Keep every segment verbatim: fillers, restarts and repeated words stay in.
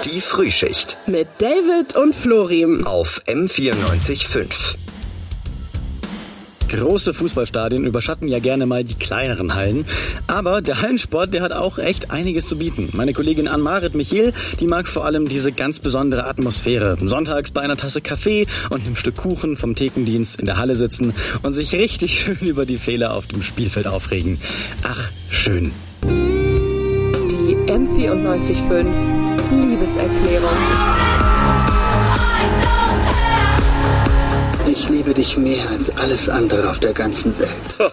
Die Frühschicht. Mit David und Florim. Auf M vierundneunzig Komma fünf. Große Fußballstadien überschatten ja gerne mal die kleineren Hallen. Aber der Hallensport, der hat auch echt einiges zu bieten. Meine Kollegin Ann-Marit Michiel, die mag vor allem diese ganz besondere Atmosphäre. Sonntags bei einer Tasse Kaffee und einem Stück Kuchen vom Thekendienst in der Halle sitzen und sich richtig schön über die Fehler auf dem Spielfeld aufregen. Ach, schön. Die M vierundneunzig Komma fünf Liebeserklärung. Ich liebe dich mehr als alles andere auf der ganzen Welt.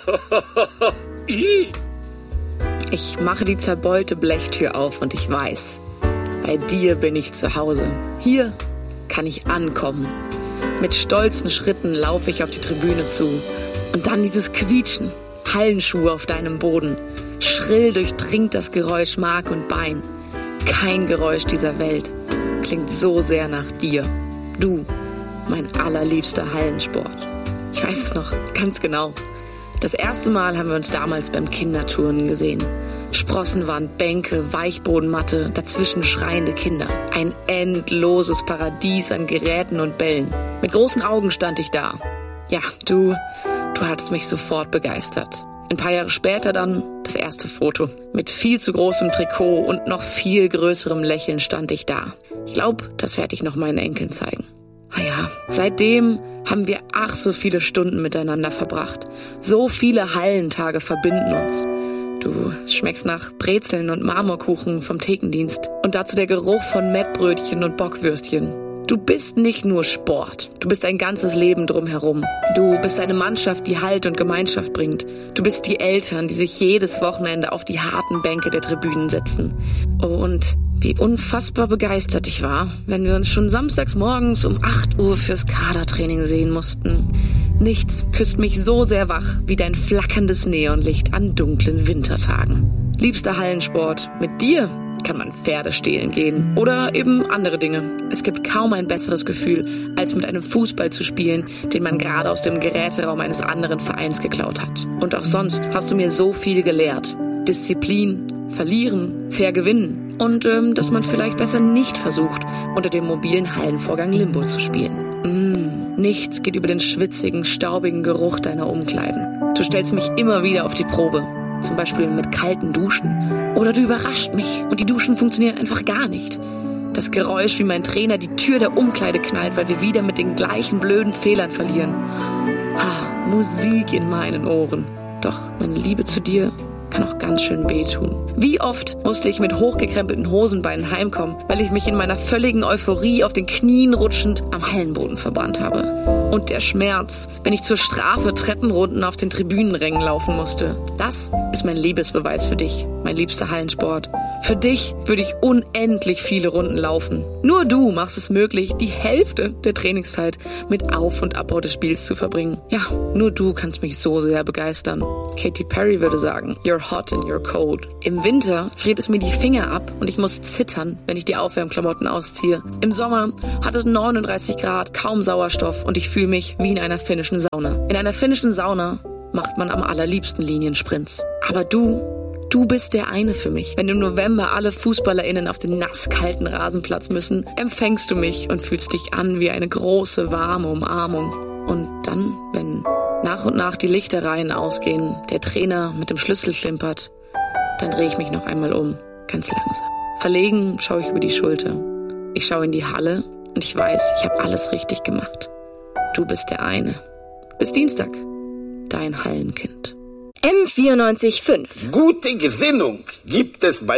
Ich mache die zerbeulte Blechtür auf und ich weiß, bei dir bin ich zu Hause. Hier kann ich ankommen. Mit stolzen Schritten laufe ich auf die Tribüne zu. Und dann dieses Quietschen, Hallenschuhe auf deinem Boden. Schrill durchdringt das Geräusch Mark und Bein. Kein Geräusch dieser Welt klingt so sehr nach dir. Du, mein allerliebster Hallensport. Ich weiß es noch ganz genau. Das erste Mal haben wir uns damals beim Kinderturnen gesehen. Sprossenwand, Bänke, Weichbodenmatte, dazwischen schreiende Kinder. Ein endloses Paradies an Geräten und Bällen. Mit großen Augen stand ich da. Ja, du, du hattest mich sofort begeistert. Ein paar Jahre später dann das erste Foto. Mit viel zu großem Trikot und noch viel größerem Lächeln stand ich da. Ich glaube, das werde ich noch meinen Enkeln zeigen. Ah ja, seitdem haben wir ach so viele Stunden miteinander verbracht. So viele Hallentage verbinden uns. Du schmeckst nach Brezeln und Marmorkuchen vom Thekendienst. Und dazu der Geruch von Mettbrötchen und Bockwürstchen. Du bist nicht nur Sport. Du bist ein ganzes Leben drumherum. Du bist eine Mannschaft, die Halt und Gemeinschaft bringt. Du bist die Eltern, die sich jedes Wochenende auf die harten Bänke der Tribünen setzen. Und wie unfassbar begeistert ich war, wenn wir uns schon samstags morgens um acht Uhr fürs Kadertraining sehen mussten. Nichts küsst mich so sehr wach wie dein flackerndes Neonlicht an dunklen Wintertagen. Liebster Hallensport, mit dir kann man Pferde stehlen gehen oder eben andere Dinge. Es gibt kaum ein besseres Gefühl, als mit einem Fußball zu spielen, den man gerade aus dem Geräteraum eines anderen Vereins geklaut hat. Und auch sonst hast du mir so viel gelehrt. Disziplin, verlieren, fair gewinnen und ähm, dass man vielleicht besser nicht versucht, unter dem mobilen Hallenvorgang Limbo zu spielen. Mmh, nichts geht über den schwitzigen, staubigen Geruch deiner Umkleiden. Du stellst mich immer wieder auf die Probe. Zum Beispiel mit kalten Duschen. Oder du überrascht mich und die Duschen funktionieren einfach gar nicht. Das Geräusch, wie mein Trainer die Tür der Umkleide knallt, weil wir wieder mit den gleichen blöden Fehlern verlieren. Ha, Musik in meinen Ohren. Doch meine Liebe zu dir kann auch ganz schön wehtun. Wie oft musste ich mit hochgekrempelten Hosenbeinen heimkommen, weil ich mich in meiner völligen Euphorie auf den Knien rutschend am Hallenboden verbrannt habe. Und der Schmerz, wenn ich zur Strafe Treppenrunden auf den Tribünenrängen laufen musste. Das ist mein Liebesbeweis für dich, mein liebster Hallensport. Für dich würde ich unendlich viele Runden laufen. Nur du machst es möglich, die Hälfte der Trainingszeit mit Auf- und Abbau des Spiels zu verbringen. Ja, nur du kannst mich so sehr begeistern. Katy Perry würde sagen, you're hot and you're cold. Im Winter friert es mir die Finger ab und ich muss zittern, wenn ich die Aufwärmklamotten ausziehe. Im Sommer hat es neununddreißig Grad, kaum Sauerstoff und ich fühle mich wie in einer finnischen Sauna. In einer finnischen Sauna macht man am allerliebsten Liniensprints. Aber du, du bist der eine für mich. Wenn im November alle FußballerInnen auf den nasskalten Rasenplatz müssen, empfängst du mich und fühlst dich an wie eine große, warme Umarmung. Und dann, wenn nach und nach die Lichterreihen ausgehen, der Trainer mit dem Schlüssel klimpert, dann drehe ich mich noch einmal um, ganz langsam. Verlegen schaue ich über die Schulter. Ich schaue in die Halle und ich weiß, ich habe alles richtig gemacht. Du bist der eine. Bis Dienstag, dein Hallenkind. M vierundneunzig Komma fünf. Gute Gesinnung gibt es bei